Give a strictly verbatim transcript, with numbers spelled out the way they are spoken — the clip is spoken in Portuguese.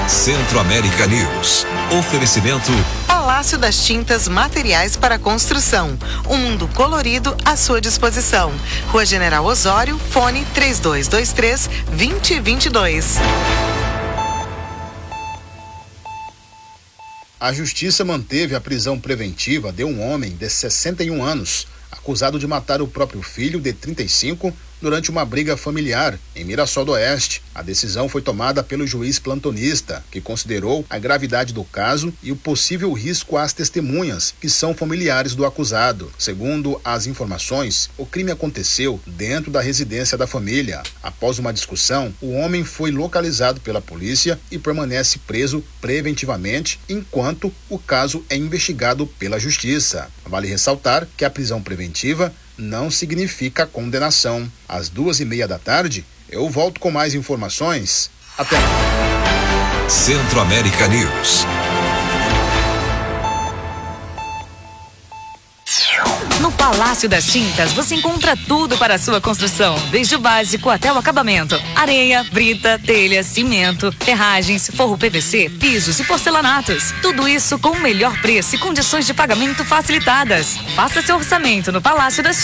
Centro-América News. Oferecimento Palácio das Tintas Materiais para Construção. Um mundo colorido à sua disposição. Rua General Osório, fone três dois dois três, dois zero dois dois. A Justiça manteve a prisão preventiva de um homem de sessenta e um anos, acusado de matar o próprio filho de trinta e cinco durante uma briga familiar em Mirassol do Oeste. A decisão foi tomada pelo juiz plantonista, que considerou a gravidade do caso e o possível risco às testemunhas, que são familiares do acusado. Segundo as informações, o crime aconteceu dentro da residência da família. Após uma discussão, o homem foi localizado pela polícia e permanece preso preventivamente, enquanto o caso é investigado pela Justiça. Vale ressaltar que a prisão preventiva não significa condenação. Às duas e meia da tarde, eu volto com mais informações. Até lá. Centro-América News. No Palácio das Tintas, você encontra tudo para a sua construção, desde o básico até o acabamento. Areia, brita, telha, cimento, ferragens, forro P V C, pisos e porcelanatos. Tudo isso com o melhor preço e condições de pagamento facilitadas. Faça seu orçamento no Palácio das Tintas.